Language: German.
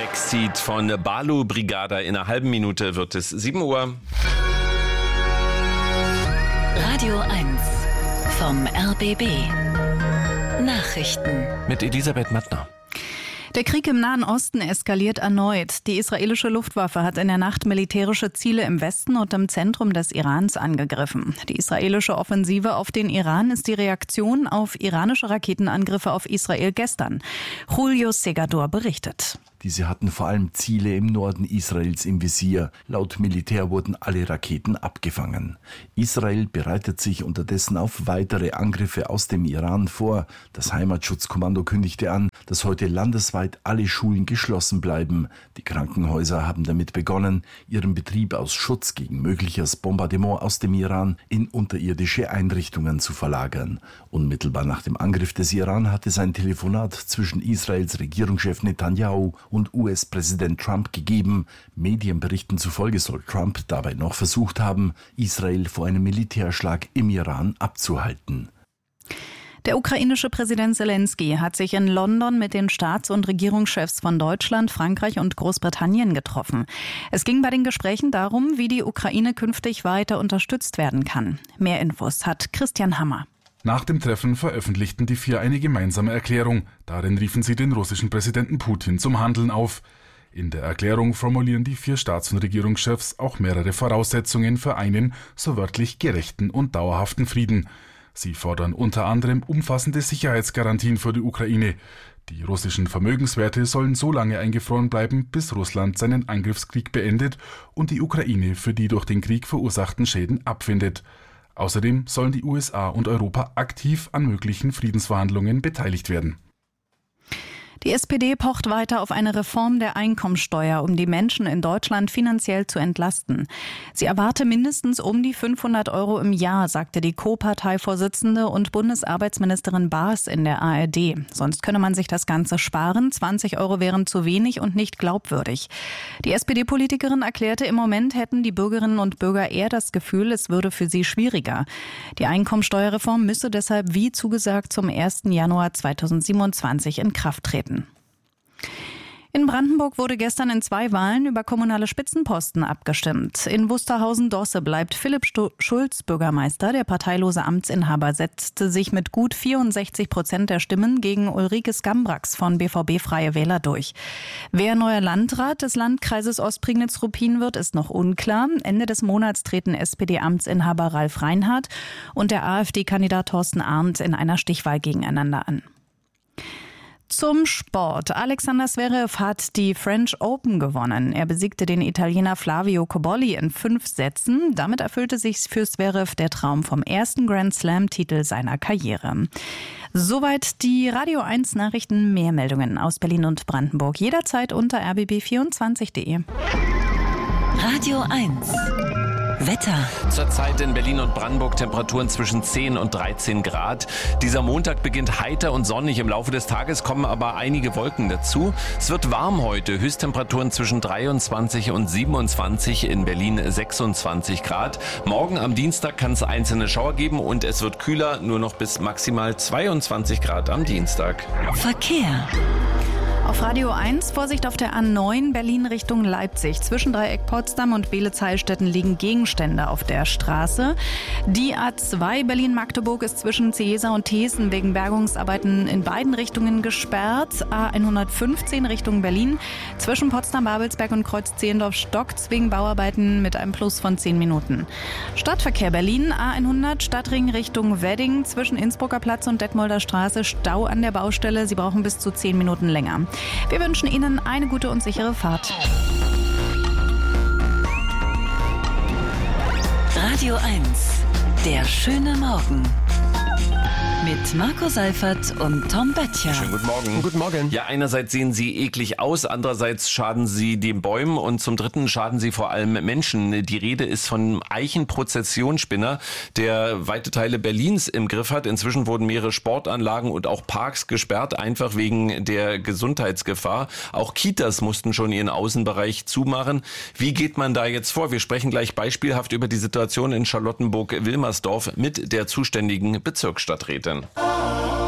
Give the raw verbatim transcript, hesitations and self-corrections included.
Backseat von Balu Brigada. In einer halben Minute wird es sieben Uhr. Radio eins vom R B B. Nachrichten mit Elisabeth Mattner. Der Krieg im Nahen Osten eskaliert erneut. Die israelische Luftwaffe hat in der Nacht militärische Ziele im Westen und im Zentrum des Irans angegriffen. Die israelische Offensive auf den Iran ist die Reaktion auf iranische Raketenangriffe auf Israel gestern. Julio Segador berichtet. Diese hatten vor allem Ziele im Norden Israels im Visier. Laut Militär wurden alle Raketen abgefangen. Israel bereitet sich unterdessen auf weitere Angriffe aus dem Iran vor. Das Heimatschutzkommando kündigte an, dass heute landesweit alle Schulen geschlossen bleiben. Die Krankenhäuser haben damit begonnen, ihren Betrieb aus Schutz gegen mögliches Bombardement aus dem Iran in unterirdische Einrichtungen zu verlagern. Unmittelbar nach dem Angriff des Iran hat es ein Telefonat zwischen Israels Regierungschef Netanyahu und U S-Präsident Trump gegeben. Medienberichten zufolge soll Trump dabei noch versucht haben, Israel vor einem Militärschlag im Iran abzuhalten. Der ukrainische Präsident Zelensky hat sich in London mit den Staats- und Regierungschefs von Deutschland, Frankreich und Großbritannien getroffen. Es ging bei den Gesprächen darum, wie die Ukraine künftig weiter unterstützt werden kann. Mehr Infos hat Christian Hammer. Nach dem Treffen veröffentlichten die vier eine gemeinsame Erklärung. Darin riefen sie den russischen Präsidenten Putin zum Handeln auf. In der Erklärung formulieren die vier Staats- und Regierungschefs auch mehrere Voraussetzungen für einen, so wörtlich, gerechten und dauerhaften Frieden. Sie fordern unter anderem umfassende Sicherheitsgarantien für die Ukraine. Die russischen Vermögenswerte sollen so lange eingefroren bleiben, bis Russland seinen Angriffskrieg beendet und die Ukraine für die durch den Krieg verursachten Schäden abfindet. Außerdem sollen die U S A und Europa aktiv an möglichen Friedensverhandlungen beteiligt werden. Die S P D pocht weiter auf eine Reform der Einkommensteuer, um die Menschen in Deutschland finanziell zu entlasten. Sie erwarte mindestens um die fünfhundert Euro im Jahr, sagte die Co-Parteivorsitzende und Bundesarbeitsministerin Baas in der A R D. Sonst könne man sich das Ganze sparen. zwanzig Euro wären zu wenig und nicht glaubwürdig. Die S P D-Politikerin erklärte, im Moment hätten die Bürgerinnen und Bürger eher das Gefühl, es würde für sie schwieriger. Die Einkommensteuerreform müsse deshalb wie zugesagt zum ersten Januar zweitausendsiebenundzwanzig in Kraft treten. In Brandenburg wurde gestern in zwei Wahlen über kommunale Spitzenposten abgestimmt. In Wusterhausen-Dosse bleibt Philipp Schulz Bürgermeister. Der parteilose Amtsinhaber setzte sich mit gut vierundsechzig Prozent der Stimmen gegen Ulrike Skambrax von B V B Freie Wähler durch. Wer neuer Landrat des Landkreises Ostprignitz-Ruppin wird, ist noch unklar. Ende des Monats treten S P D-Amtsinhaber Ralf Reinhardt und der AfD-Kandidat Thorsten Arndt in einer Stichwahl gegeneinander an. Zum Sport. Alexander Zverev hat die French Open gewonnen. Er besiegte den Italiener Flavio Cobolli in fünf Sätzen. Damit erfüllte sich für Zverev der Traum vom ersten Grand Slam-Titel seiner Karriere. Soweit die Radio eins Nachrichten. Mehr Meldungen aus Berlin und Brandenburg jederzeit unter r b b vierundzwanzig punkt de. Radio eins Wetter. Zurzeit in Berlin und Brandenburg Temperaturen zwischen zehn und dreizehn Grad. Dieser Montag beginnt heiter und sonnig. Im Laufe des Tages kommen aber einige Wolken dazu. Es wird warm heute. Höchsttemperaturen zwischen dreiundzwanzig und siebenundzwanzig, in Berlin sechsundzwanzig Grad. Morgen am Dienstag kann es einzelne Schauer geben und es wird kühler, nur noch bis maximal zweiundzwanzig Grad am Dienstag. Verkehr. Auf Radio eins, Vorsicht auf der A neun Berlin Richtung Leipzig. Zwischen Dreieck Potsdam und Beelitz-Heilstätten liegen Gegenstände auf der Straße. Die A zwei Berlin-Magdeburg ist zwischen Ciesa und Thesen wegen Bergungsarbeiten in beiden Richtungen gesperrt. A hundertfünfzehn Richtung Berlin. Zwischen Potsdam-Babelsberg und Kreuz-Zehlendorf stockt wegen Bauarbeiten mit einem Plus von zehn Minuten. Stadtverkehr Berlin, A hundert Stadtring Richtung Wedding. Zwischen Innsbrucker Platz und Detmolder Straße Stau an der Baustelle. Sie brauchen bis zu zehn Minuten länger. Wir wünschen Ihnen eine gute und sichere Fahrt. Radio eins, der schöne Morgen. Mit Marco Seifert und Tom Böttcher. Schönen guten Morgen. Guten Morgen. Ja, einerseits sehen sie eklig aus, andererseits schaden sie den Bäumen und zum Dritten schaden sie vor allem Menschen. Die Rede ist von Eichenprozessionsspinner, der weite Teile Berlins im Griff hat. Inzwischen wurden mehrere Sportanlagen und auch Parks gesperrt, einfach wegen der Gesundheitsgefahr. Auch Kitas mussten schon ihren Außenbereich zumachen. Wie geht man da jetzt vor? Wir sprechen gleich beispielhaft über die Situation in Charlottenburg-Wilmersdorf mit der zuständigen Bezirksstadträtin.